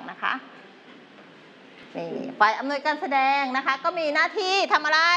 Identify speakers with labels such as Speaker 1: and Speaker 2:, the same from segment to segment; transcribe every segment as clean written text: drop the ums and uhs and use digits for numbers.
Speaker 1: นะคะนี่ฝ่ายอำนวยการแสดงนะคะก็มีหน้าที่ทำอะไร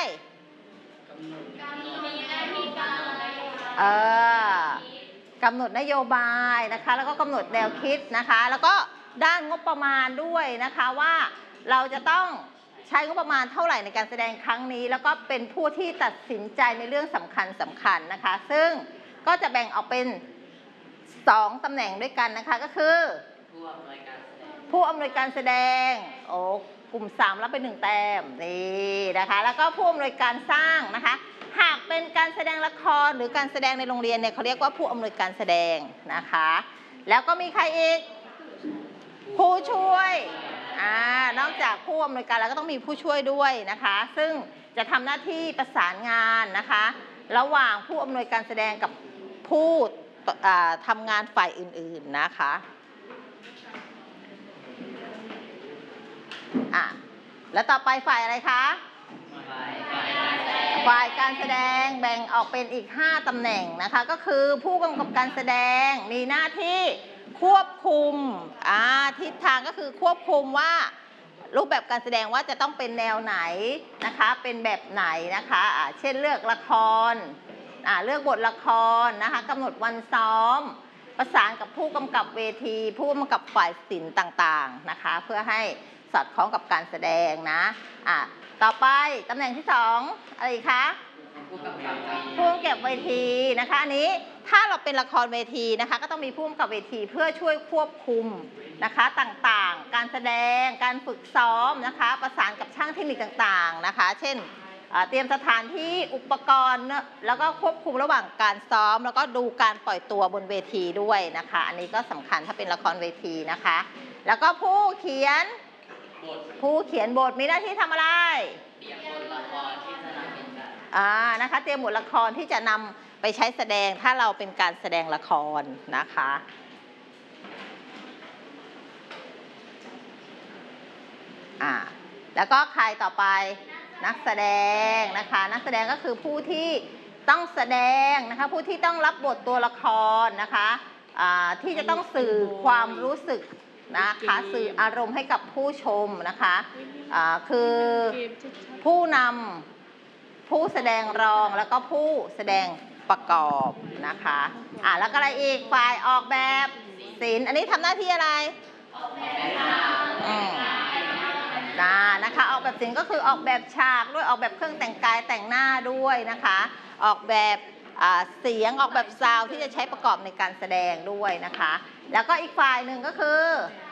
Speaker 1: กำหนดนโยบายนะคะแล้วก็กำหนดแนวคิดนะคะแล้วก็ด้านงบประมาณด้วยนะคะว่าเราจะต้องใช้งบประมาณเท่าไหร่ในการแสดงครั้งนี้แล้วก็เป็นผู้ที่ตัดสินใจในเรื่องสำคัญนะคะซึ่งก็จะแบ่งออกเป็น2ตำแหน่งด้วยกันนะคะก็คือผู้อำนวยการแสดงกลุ่ม3รับไป1แต้มนี่นะคะแล้วก็ผู้อำนวยการสร้างนะคะหากเป็นการแสดงละครหรือการแสดงในโรงเรียนเนี่ยเขาเรียกว่าผู้อำนวยการแสดงนะคะแล้วก็มีใครอีกผู้ช่วยนอกจากผู้อำนวยการแล้วก็ต้องมีผู้ช่วยด้วยนะคะซึ่งจะทำหน้าที่ประสานงานนะคะระหว่างผู้อำนวยการแสดงกับผู้ทำงานฝ่ายอื่นๆนะคะแล้วต่อไปฝ่ายอะไรคะฝ่ายการแสดงแบ่งออกเป็นอีก5ตำแหน่งนะคะก็คือผู้กำกับการแสดงมีหน้าที่ควบคุมทิศทางก็คือควบคุมว่ารูปแบบการแสดงว่าจะต้องเป็นแนวไหนนะคะเป็นแบบไหนนะคะเช่นเลือกละครเลือกบทละครนะคะกำหนดวันซ้อมประสานกับผู้กำกับเวทีผู้กำกับฝ่ายศิลป์ต่างๆนะคะเพื่อให้สอดคล้องกับการแสดงนะต่อไปตำแหน่งที่2อะไรคะผู้กำกับเวทีนะคะอันนี้ถ้าเราเป็นละครเวทีนะคะก็ต้องมีผู้กำกับเวทีเพื่อช่วยควบคุมนะคะต่างๆการแสดงการฝึกซ้อมนะคะประสานกับช่างเทคนิคต่างๆนะคะเช่นเตรียมสถานที่อุปกรณ์แล้วก็ควบคุมระหว่างการซ้อมแล้วก็ดูการปล่อยตัวบนเวทีด้วยนะคะอันนี้ก็สำคัญถ้าเป็นละครเวทีนะคะแล้วก็ผู้เขียนบทมีหน้าที่ทำอะไรเตรียมบทละครที่จะนำเป็นนะคะเตรียมบทละครที่จะนำไปใช้แสดงถ้าเราเป็นการแสดงละครนะคะแล้วก็ใครต่อไปนักแสดงนะคะนักแสดงก็คือผู้ที่ต้องแสดงนะคะผู้ที่ต้องรับบทตัวละครนะคะที่จะต้องสื่อความรู้สึกนะคะสื่ออารมณ์ให้กับผู้ชมนะคะคือผู้นำผู้แสดงรองแล้วก็ผู้แสดงประกอบนะคะแล้วก็อะไรอีกฝ่ายออกแบบศิลป์อันนี้ทำหน้าที่อะไรนะคะออกแบบศิลป์ก็คือออกแบบฉากด้วยออกแบบเครื่องแต่งกายแต่งหน้าด้วยนะคะออกแบบเสียงออกแบบซาวด์ที่จะใช้ประกอบในการแสดงด้วยนะคะแล้วก็อีกฝ่ายหนึ่งก็คือ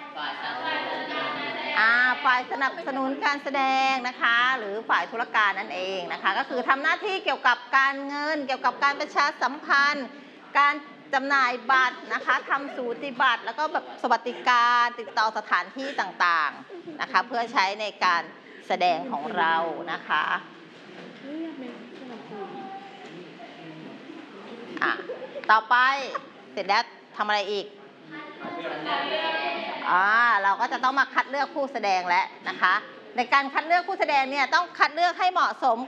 Speaker 1: ฝ่ายสนับสนุนการแสดงนะคะหรือฝ่ายธุรการนั่นเองนะคะก็คือทำหน้าที่เกี่ยวกับการเงินเกี่ยวกับการประชาสัมพันธ์การจำหน่ายบัตรนะคะทำสูติบัตรแล้วก็แบบสวัสดิการติดต่อสถานที่ต่างๆนะคะเพื่อใช้ในการแสดงของเรานะคะต่อไปเสร็จแล้วทำอะไรอีกเราก็จะต้องมาคัดเลือกผู้แสดงแล้วนะคะในการคัดเลือกผู้แสดงเนี่ยต้องคัดเลือกให้เหมาะสม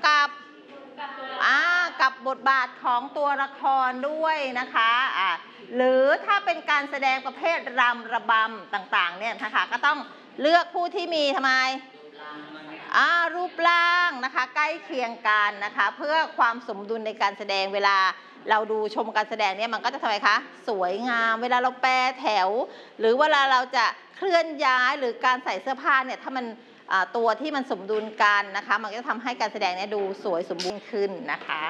Speaker 1: กับบทบาทของตัวละครด้วยนะคะหรือถ้าเป็นการแสดงประเภทรำระบำต่างๆเนี่ยนะคะก็ต้องเลือกผู้ที่มีทำไมรูปร่างนะคะใกล้เคียงกันนะคะเพื่อความสมดุลในการแสดงเวลาเราดูชมการแสดงเนี่ยมันก็จะทำไมคะสวยงามเวลาเราแปรแถวหรือเวลาเราจะเคลื่อนย้ายหรือการใส่เสื้อผ้าเนี่ยถ้ามันตัวที่มันสมดุลกันนะคะมันก็จะทำให้การแสดงเนี่ยดูสวยสมบูรณ์ขึ้นนะคะ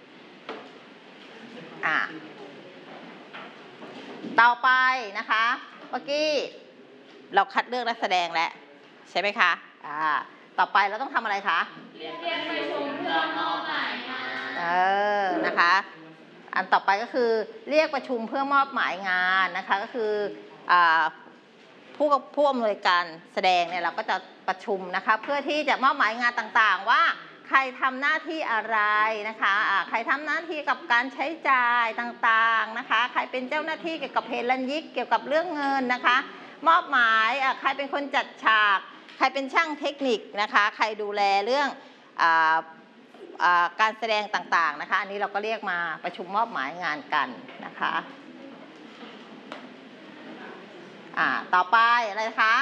Speaker 1: ต่อไปนะคะเมื่อกี้เราคัดเลือกนักแสดงแล้วใช่ไหมคะต่อไปเราต้องทำอะไรคะเรียกประชุมเพื่อมอบหมายงานนะคะอันต่อไปก็คือเรียกประชุมเพื่อมอบหมายงานนะคะก็คือผู้อำนวยการแสดงเนี่ยเราก็จะประชุมนะคะเพื่อที่จะมอบหมายงานต่างๆว่าใครทำหน้าที่อะไรนะคะใครทำหน้าที่กับการใช้จ่ายต่างๆนะคะใครเป็นเจ้าหน้าที่เกี่ยวกับเฮลันยิกเกี่ยวกับเรื่องเงินนะคะมอบหมายใครเป็นคนจัดฉากใครเป็นช่างเทคนิคนะคะใครดูแลเรื่องการแสดงต่างๆนะคะอันนี้เราก็เรียกมาประชุมมอบหมายงานกันนะคะต่อไปอะไรคะ